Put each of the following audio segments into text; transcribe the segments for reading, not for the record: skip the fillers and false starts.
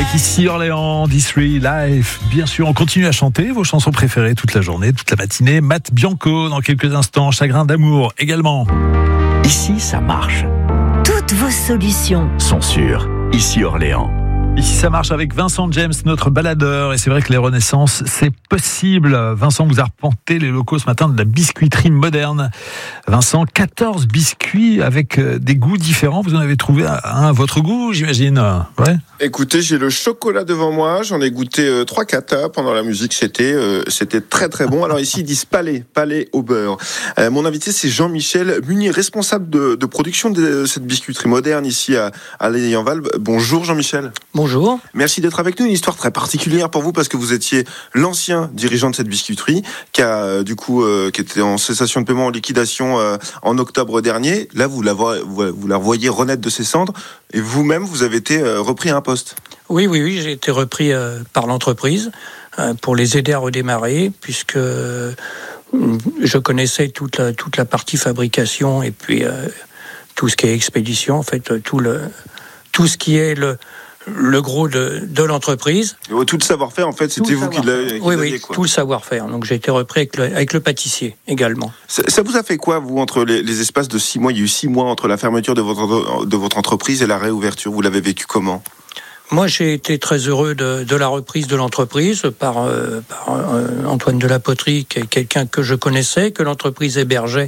Avec ici Orléans, D3 Live. Bien sûr, on continue à chanter vos chansons préférées toute la journée, toute la matinée. Matt Bianco dans quelques instants, Chagrin d'amour également. Ici, ça marche. Toutes vos solutions Sont sûres. Ici Orléans. Ici, ça marche avec Vincent James, notre baladeur. Et c'est vrai que les renaissances, c'est possible. Vincent vous a arpenté les locaux ce matin de la biscuiterie moderne. Vincent, 14 biscuits avec des goûts différents. Vous en avez trouvé un à votre goût, j'imagine. Ouais. Écoutez, j'ai le chocolat devant moi. J'en ai goûté 3-4 pendant la musique. C'était très très bon. Alors ici, ils disent palais au beurre. Mon invité, c'est Jean-Michel Munier, responsable de production de cette biscuiterie moderne ici à Léon-Val. Bonjour Jean-Michel. Bonjour. Merci d'être avec nous. Une histoire très particulière pour vous parce que vous étiez l'ancien dirigeant de cette biscuiterie qui était en cessation de paiement, en liquidation en octobre dernier. Là, vous la revoyez renaître de ses cendres et vous-même, vous avez été repris à un poste. Oui, j'ai été repris par l'entreprise pour les aider à redémarrer puisque je connaissais toute la partie fabrication et puis tout ce qui est expédition, en fait, tout ce qui est le gros de l'entreprise. Tout le savoir-faire, en fait, c'était vous qui l'aviez. Oui, tout le savoir-faire. Donc j'ai été repris avec le pâtissier également. Ça vous a fait quoi, vous, entre les espaces de 6 mois? Il y a eu 6 mois entre la fermeture de votre entreprise et la réouverture. Vous l'avez vécu comment? Moi, j'ai été très heureux de la reprise de l'entreprise par Antoine de la Poterie, qui est quelqu'un que je connaissais, que l'entreprise hébergeait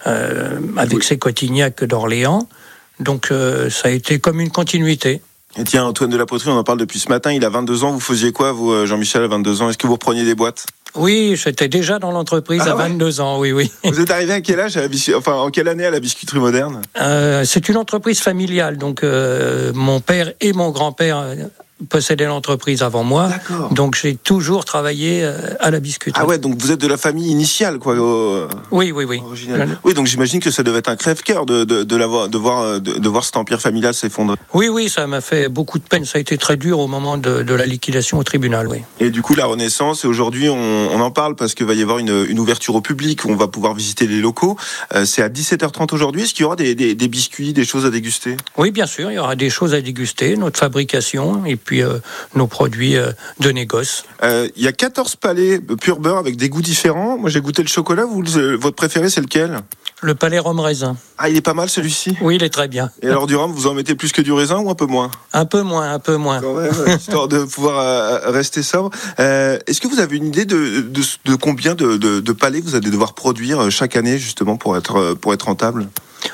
avec ses Cotignac d'Orléans. Donc ça a été comme une continuité. Et tiens, Antoine de la Poterie, on en parle depuis ce matin, il a 22 ans. Vous faisiez quoi, vous, Jean-Michel, à 22 ans? Est-ce que vous repreniez des boîtes? Oui, j'étais déjà dans l'entreprise à 22 ans, oui. Vous êtes arrivé à quel âge, en quelle année à la biscuiterie moderne? C'est une entreprise familiale, donc mon père et mon grand-père possédaient l'entreprise avant moi. D'accord. Donc j'ai toujours travaillé à la biscuiterie. Ah ouais, donc vous êtes de la famille initiale, quoi. Oui. Original. Oui, donc j'imagine que ça devait être un crève-cœur de voir cet empire familial s'effondrer. Oui, ça m'a fait beaucoup de peine. Ça a été très dur au moment de la liquidation au tribunal, oui. Et du coup, la Renaissance, et aujourd'hui, on en parle parce qu'il va y avoir une ouverture au public où on va pouvoir visiter les locaux. C'est à 17h30 aujourd'hui. Est-ce qu'il y aura des biscuits, des choses à déguster? Oui, bien sûr, il y aura des choses à déguster, notre fabrication et puis nos produits de négoce. Il y a 14 palais pur beurre avec des goûts différents. Moi, j'ai goûté le chocolat. Votre préféré, c'est lequel? Le palais rhum raisin. Ah, il est pas mal celui-ci? Oui, il est très bien. Et alors du rhum, vous en mettez plus que du raisin ou un peu moins? Un peu moins. Quand même, histoire de pouvoir rester sobre. Est-ce que vous avez une idée de combien de palais vous allez devoir produire chaque année justement pour être rentable?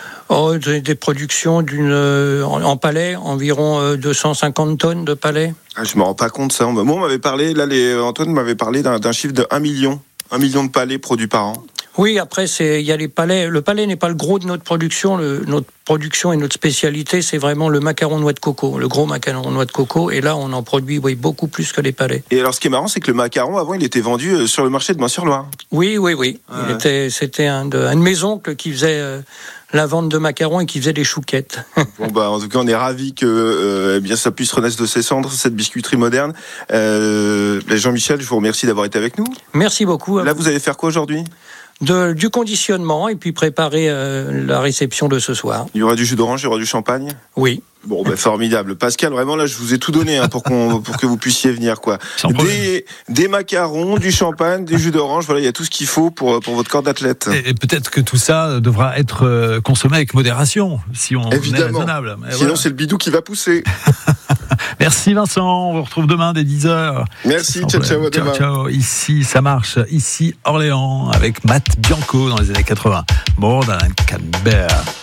Des productions en palais, environ 250 tonnes de palais. Ah, je me rends pas compte ça. Moi, on m'avait parlé, Antoine m'avait parlé d'un chiffre de 1 million de palais produits par an. Oui, après, il y a les palais. Le palais n'est pas le gros de notre production. Notre production et notre spécialité, c'est vraiment le macaron noix de coco, le gros macaron noix de coco. Et là, on en produit beaucoup plus que les palais. Et alors, ce qui est marrant, c'est que le macaron, avant, il était vendu sur le marché de Main-sur-Loire. Oui. C'était un de mes oncles qui faisait la vente de macarons et qui faisait des chouquettes. Bon, en tout cas, on est ravis que ça puisse renaître de ses cendres, cette biscuiterie moderne. Jean-Michel, je vous remercie d'avoir été avec nous. Merci beaucoup. Là, vous allez faire quoi aujourd'hui? Du conditionnement et puis préparer la réception de ce soir. Il y aura du jus d'orange, il y aura du champagne? Oui. Bon, formidable. Pascal, vraiment, là, je vous ai tout donné pour que vous puissiez venir, quoi. Des macarons, du champagne, des jus d'orange, voilà, il y a tout ce qu'il faut pour votre corps d'athlète. Et peut-être que tout ça devra être consommé avec modération, si on est raisonnable. Sinon, c'est le bidou qui va pousser. Merci Vincent, on vous retrouve demain dès 10h. Merci, ciao, à demain. Ciao, ici ça marche, ici Orléans, avec Matt Bianco dans les années 80. More than Canberra.